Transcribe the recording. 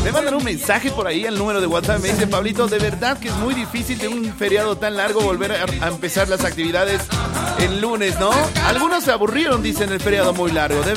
Me mandan un mensaje por ahí al número de WhatsApp. Me dice, Pablito, de verdad que es muy difícil de un feriado tan largo volver a empezar las actividades el lunes, ¿no? Algunos se aburrieron, dicen, el feriado muy largo.